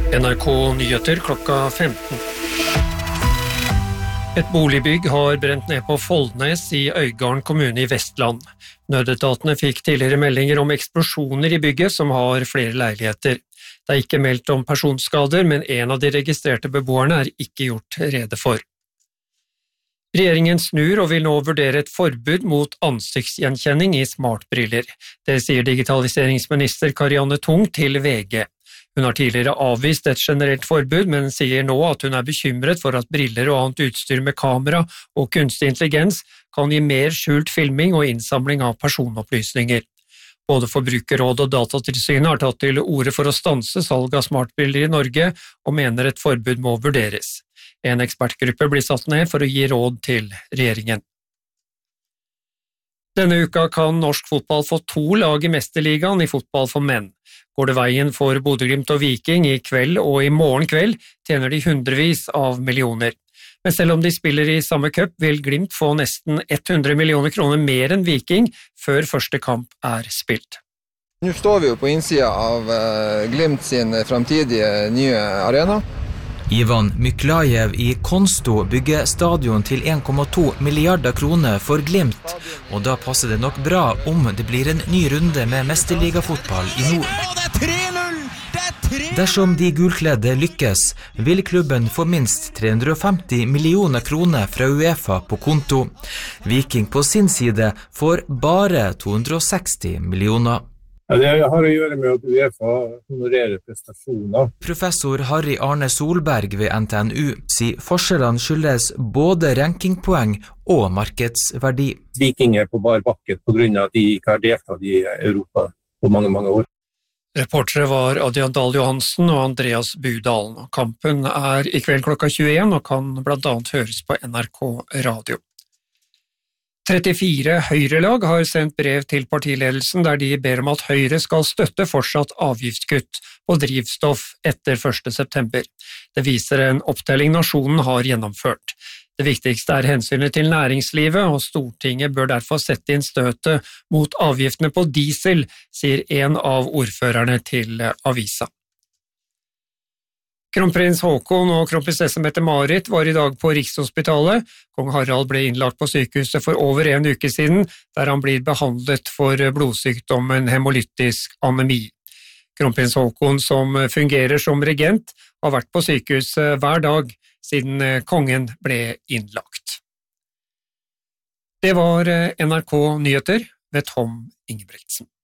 NRK Nyheter klokka 15. Et boligbygg har brent ned på Foldnes i Øygarden kommune i Vestland. Nødetatene fikk tidligere meldinger om eksplosjoner i bygget som har flere leiligheter. Det er ikke meldt om personskader, men en av de registrerte beboerne er ikke gjort rede for. Regjeringen snur og vil nå vurdere et forbud mot ansiktsgjenkjenning i smartbriller. Det sier digitaliseringsminister Karianne Tung til VG. Hun har tidligere avvist et generelt forbud, men sier nå at hun er bekymret for at briller og annet utstyr med kamera og kunstig intelligens kan gi mer skjult filming og innsamling av personopplysninger. Både Forbrukerrådet og Datatilsynet har tatt til orde for å stanse salg av smartbriller i Norge og mener et forbud må vurderes. En ekspertgruppe blir satt ned for å gi råd til regjeringen. Denne uka kan norsk fotball få 2 lag i Mesterligaen i fotball for menn. Går det veien for Bodø/Glimt og Viking i kveld og i morgen kveld, tjener de hundrevis av millioner. Men selv om de spiller i samme cup, vil Glimt få nesten 100 millioner kroner mer enn Viking før første kamp er spilt. Nå står vi jo på innsida av Glimt sin fremtidige nye arena. Ivan Myklajev i Konsto bygger stadion til 1,2 milliarder kroner for Glimt, og da passer det nok bra om det blir en ny runde med mesterligafotball i nord. Dersom de gulkledde lykkes, vil klubben få minst 350 millioner kroner fra UEFA på konto. Viking på sin side får bare 260 millioner. Ja, det har å gjøre med at UEFA honorerer prestasjoner. Professor Harry Arne Solberg ved NTNU sier forskjellene skyldes både rankingpoeng og markedsverdi. Viking er på bar bakke på grunn av at de ikke har deltatt i Europa på mange år. Reportere var Adrian Dahl Johansen og Andreas Budalen. Kampen er i kveld klokka 21 og kan blant annet høres på NRK Radio. 34 Høyre-lag har sendt brev til partiledelsen der de ber om at Høyre skal støtte fortsatt avgiftskutt på drivstoff etter 1. september. Det viser en opptelling nasjonen har gjennomført. Det viktigste er hensynet til næringslivet, og Stortinget bør derfor sette inn støtet mot avgiftene på diesel, sier en av ordførerne til avisa. Kronprins Haakon og kronprinsesse Mette-Marit var i dag på Rikshospitalet. Kong Harald ble innlagt på sykehuset for over en uke siden, der han blir behandlet for blodsykdommen hemolytisk anemi. Kronprins Haakon, som fungerer som regent, har vært på sykehuset hver dag siden kongen ble innlagt. Det var NRK Nyheter ved Tom Ingebrigtsen.